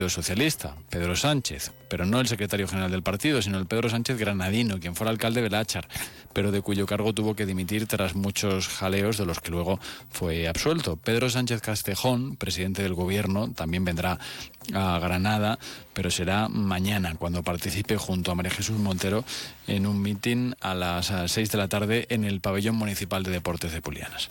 socialista, Pedro Sánchez, pero no el secretario general del partido, sino el Pedro Sánchez Granadino, quien fuera alcalde de Beláchar, pero de cuyo cargo tuvo que dimitir tras muchos jaleos de los que luego fue absuelto. Pedro Sánchez Castejón, presidente del gobierno, también vendrá a Granada, pero será mañana cuando participe junto a María Jesús Montero en un mitin a las 6 de la tarde en el Pabellón Municipal de Deportes de Pulianas.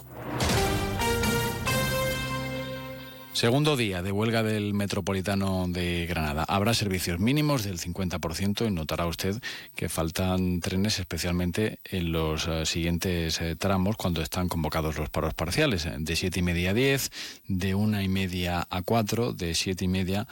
Segundo día de huelga del Metropolitano de Granada. Habrá servicios mínimos del 50% y notará usted que faltan trenes, especialmente en los siguientes tramos cuando están convocados los paros parciales. De 7:30 a 10, de 1:30 a 4, de 7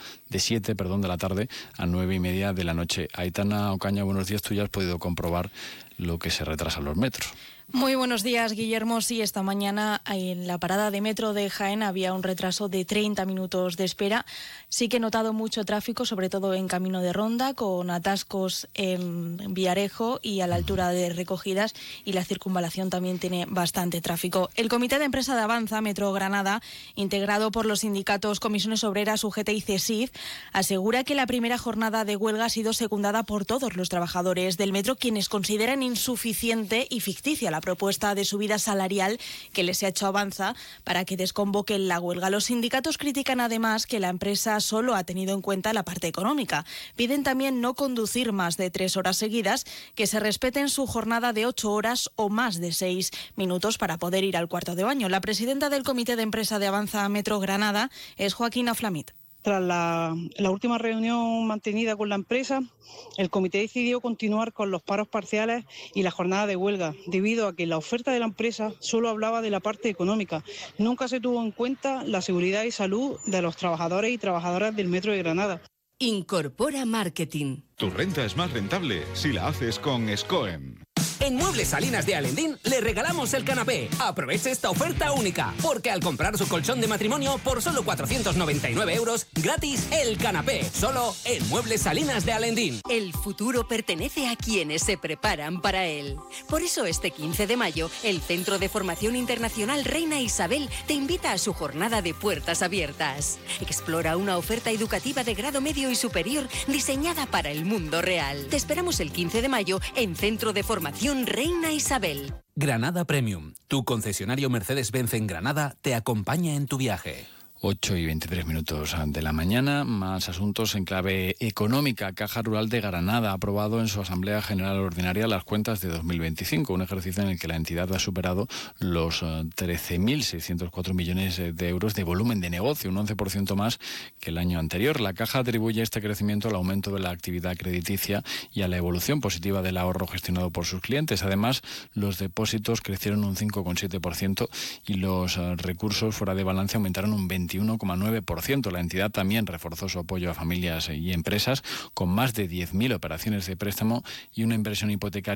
de la tarde a 9:30 de la noche. Aitana Ocaña, buenos días. Tú ya has podido comprobar lo que se retrasan los metros. Muy buenos días, Guillermo. Sí, esta mañana en la parada de metro de Jaén había un retraso de 30 minutos de espera. Sí que he notado mucho tráfico, sobre todo en Camino de Ronda, con atascos en Villarejo y a la altura de Recogidas, y la circunvalación también tiene bastante tráfico. El Comité de Empresa de Avanza, Metro Granada, integrado por los sindicatos Comisiones Obreras, UGT y CESIF, asegura que la primera jornada de huelga ha sido secundada por todos los trabajadores del metro, quienes consideran insuficiente y ficticia la propuesta de subida salarial que les ha hecho Avanza para que desconvoquen la huelga. Los sindicatos critican además que la empresa solo ha tenido en cuenta la parte económica. Piden también no conducir más de 3 horas seguidas, que se respeten su jornada de 8 horas o más de 6 minutos para poder ir al cuarto de baño. La presidenta del Comité de Empresa de Avanza Metro Granada es Joaquina Flamit. Tras la última reunión mantenida con la empresa, el comité decidió continuar con los paros parciales y la jornada de huelga, debido a que la oferta de la empresa solo hablaba de la parte económica. Nunca se tuvo en cuenta la seguridad y salud de los trabajadores y trabajadoras del Metro de Granada. Incorpora Marketing. Tu renta es más rentable si la haces con SCOEM. En Muebles Salinas de Alendín le regalamos el canapé. Aproveche esta oferta única, porque al comprar su colchón de matrimonio por solo 499 euros, gratis el canapé. Solo en Muebles Salinas de Alendín. El futuro pertenece a quienes se preparan para él. Por eso este 15 de mayo, el Centro de Formación Internacional Reina Isabel te invita a su jornada de puertas abiertas. Explora una oferta educativa de grado medio y superior diseñada para el mundo real. Te esperamos el 15 de mayo en Centro de Formación Reina Isabel. Granada Premium, tu concesionario Mercedes-Benz en Granada, te acompaña en tu viaje. 8:23 de la mañana. Más asuntos en clave económica. Caja Rural de Granada ha aprobado en su Asamblea General Ordinaria las cuentas de 2025, un ejercicio en el que la entidad ha superado los 13.604 millones de euros de volumen de negocio, un 11% más que el año anterior. La Caja atribuye este crecimiento al aumento de la actividad crediticia y a la evolución positiva del ahorro gestionado por sus clientes. Además, los depósitos crecieron un 5,7% y los recursos fuera de balance aumentaron un 21,9%. La entidad también reforzó su apoyo a familias y empresas con más de 10.000 operaciones de préstamo y una inversión hipotecaria